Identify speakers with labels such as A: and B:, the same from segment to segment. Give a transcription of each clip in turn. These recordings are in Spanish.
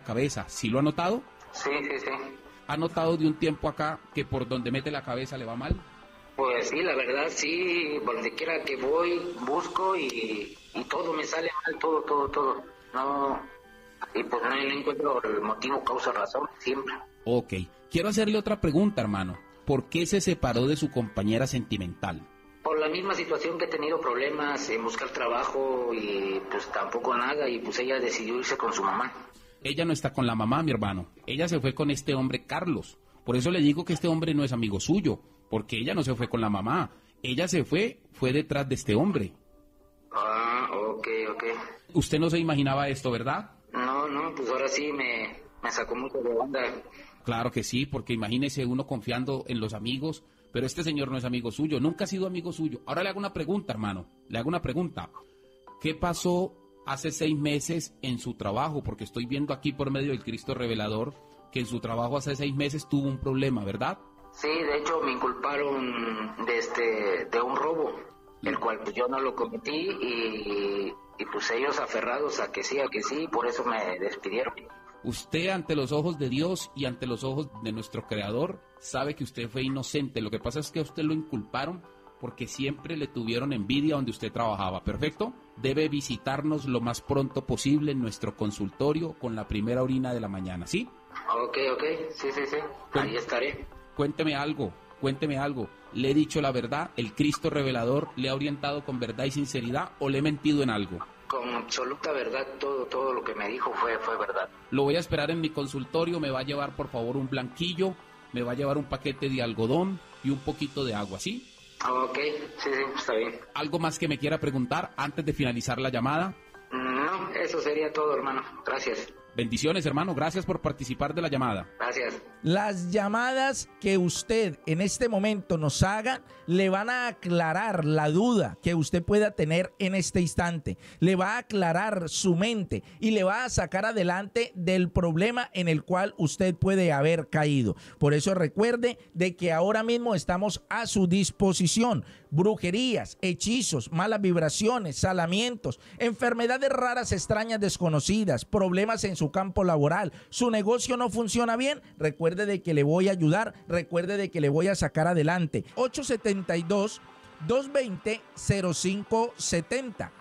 A: cabeza. ¿Sí lo ha notado?
B: Sí.
A: ¿Ha notado de un tiempo acá que por donde mete la cabeza le va mal?
B: Pues sí, la verdad sí, por donde quiera que voy, busco y todo me sale mal, todo. No, y pues no encuentro el motivo, causa, razón, siempre.
A: Ok, quiero hacerle otra pregunta, hermano. ¿Por qué se separó de su compañera sentimental?
B: Por la misma situación que he tenido problemas en buscar trabajo y pues tampoco nada, y pues ella decidió irse con su mamá.
A: Ella no está con la mamá, mi hermano. Ella se fue con este hombre Carlos. Por eso le digo que este hombre no es amigo suyo, porque ella no se fue con la mamá. Ella se fue detrás de este hombre.
B: Ah, ok.
A: Usted no se imaginaba esto, ¿verdad?
B: No, pues ahora sí me sacó mucho de onda.
A: Claro que sí, porque imagínese uno confiando en los amigos, pero este señor no es amigo suyo, nunca ha sido amigo suyo. Ahora le hago una pregunta, hermano, le hago una pregunta. ¿Qué pasó hace 6 meses en su trabajo? Porque estoy viendo aquí por medio del Cristo Revelador que en su trabajo hace 6 meses tuvo un problema, ¿verdad?
B: Sí, de hecho me inculparon de un robo, el cual pues yo no lo cometí y pues ellos aferrados a que sí, por eso me despidieron.
A: Usted ante los ojos de Dios y ante los ojos de nuestro Creador sabe que usted fue inocente. Lo que pasa es que a usted lo inculparon porque siempre le tuvieron envidia donde usted trabajaba. ¿Perfecto? Debe visitarnos lo más pronto posible en nuestro consultorio con la primera orina de la mañana, ¿sí?
B: Ok, sí. Ahí estaré.
A: Cuénteme algo. ¿Le he dicho la verdad? ¿El Cristo Revelador le ha orientado con verdad y sinceridad o le he mentido en algo?
B: Con absoluta verdad, todo lo que me dijo fue verdad.
A: Lo voy a esperar en mi consultorio, me va a llevar por favor un blanquillo, me va a llevar un paquete de algodón y un poquito de agua, ¿sí?
B: Ok, sí, está bien.
A: ¿Algo más que me quiera preguntar antes de finalizar la llamada?
B: No, eso sería todo, hermano. Gracias.
A: Bendiciones, hermano. Gracias por participar de la llamada.
B: Gracias.
C: Las llamadas que usted en este momento nos haga le van a aclarar la duda que usted pueda tener en este instante. Le va a aclarar su mente y le va a sacar adelante del problema en el cual usted puede haber caído. Por eso recuerde de que ahora mismo estamos a su disposición. Brujerías, hechizos, malas vibraciones, salamientos, enfermedades raras, extrañas, desconocidas, problemas en su campo laboral, su negocio no funciona bien, recuerde de que le voy a ayudar, recuerde de que le voy a sacar adelante. 872-220-0570,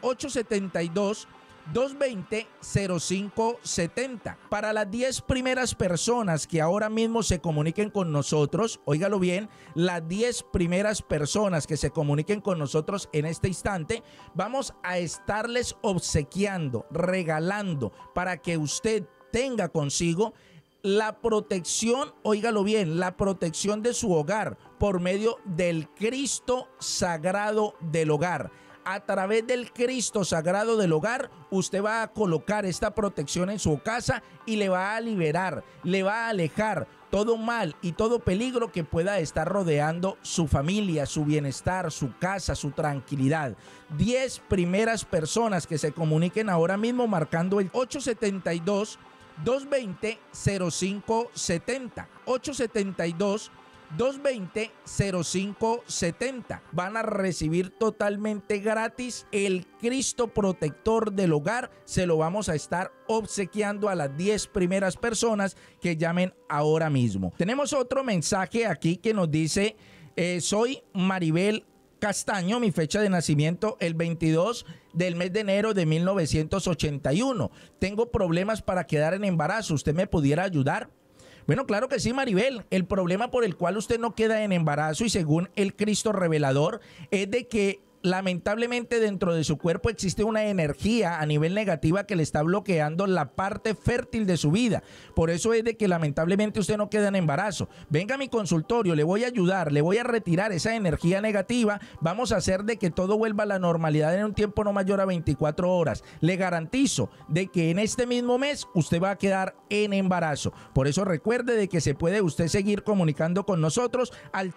C: 872-220-0570. Para las 10 primeras personas que ahora mismo se comuniquen con nosotros, óigalo bien, las 10 primeras personas que se comuniquen con nosotros en este instante, vamos a estarles obsequiando, regalando, para que usted tenga consigo la protección, óigalo bien, la protección de su hogar por medio del Cristo Sagrado del Hogar. A través del Cristo Sagrado del Hogar, usted va a colocar esta protección en su casa y le va a liberar, le va a alejar todo mal y todo peligro que pueda estar rodeando su familia, su bienestar, su casa, su tranquilidad. 10 primeras personas que se comuniquen ahora mismo marcando el 872-220-0570, 872-220-0570. Van a recibir totalmente gratis el Cristo Protector del Hogar. Se lo vamos a estar obsequiando a las 10 primeras personas que llamen ahora mismo. Tenemos otro mensaje aquí que nos dice, soy Maribel Castaño, mi fecha de nacimiento el 22 del mes de enero de 1981. Tengo problemas para quedar en embarazo. ¿Usted me pudiera ayudar? Bueno, claro que sí, Maribel. El problema por el cual usted no queda en embarazo y según el Cristo Revelador es de que lamentablemente dentro de su cuerpo existe una energía a nivel negativa que le está bloqueando la parte fértil de su vida. Por eso es de que lamentablemente usted no queda en embarazo. Venga a mi consultorio, le voy a ayudar, le voy a retirar esa energía negativa. Vamos a hacer de que todo vuelva a la normalidad en un tiempo no mayor a 24 horas. Le garantizo de que en este mismo mes usted va a quedar en embarazo. Por eso recuerde de que se puede usted seguir comunicando con nosotros al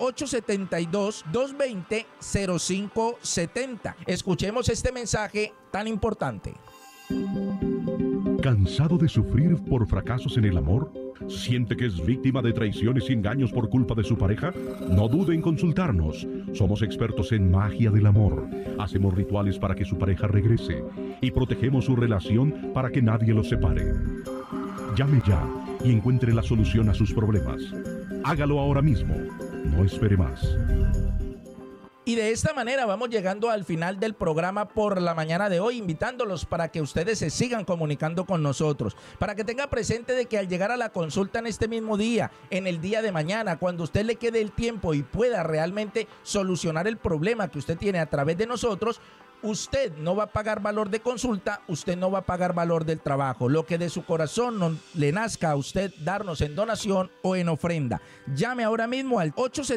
C: 872-220-0570. Escuchemos este mensaje tan importante.
D: ¿Cansado de sufrir por fracasos en el amor? ¿Siente que es víctima de traiciones y engaños por culpa de su pareja? No dude en consultarnos. Somos expertos en magia del amor. Hacemos rituales para que su pareja regrese y protegemos su relación para que nadie los separe. Llame ya y encuentre la solución a sus problemas. Hágalo ahora mismo. No espere más.
C: Y de esta manera vamos llegando al final del programa por la mañana de hoy, invitándolos para que ustedes se sigan comunicando con nosotros, para que tenga presente de que al llegar a la consulta en este mismo día, en el día de mañana, cuando usted le quede el tiempo y pueda realmente solucionar el problema que usted tiene a través de nosotros, usted no va a pagar valor de consulta, usted no va a pagar valor del trabajo. Lo que de su corazón le nazca a usted darnos en donación o en ofrenda. Llame ahora mismo al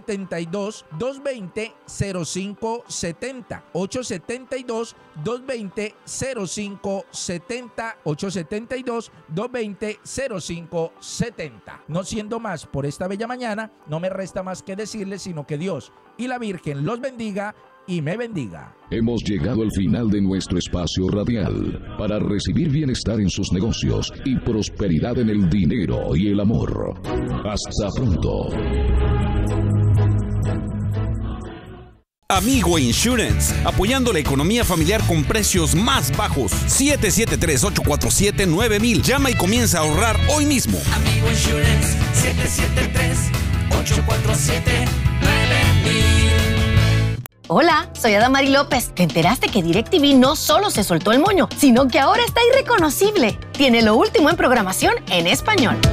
C: 872-220-0570. 872-220-0570. 872-220-0570. No siendo más por esta bella mañana, no me resta más que decirles, sino que Dios y la Virgen los bendiga y me bendiga.
E: Hemos llegado al final de nuestro espacio radial para recibir bienestar en sus negocios y prosperidad en el dinero y el amor. Hasta pronto.
F: Amigo Insurance, apoyando la economía familiar con precios más bajos. 773-847-9000. Llama y comienza a ahorrar hoy mismo.
G: Amigo Insurance, 773-847-9000.
H: Hola, soy Adamari López. ¿Te enteraste que DirecTV no solo se soltó el moño, sino que ahora está irreconocible? Tiene lo último en programación en español.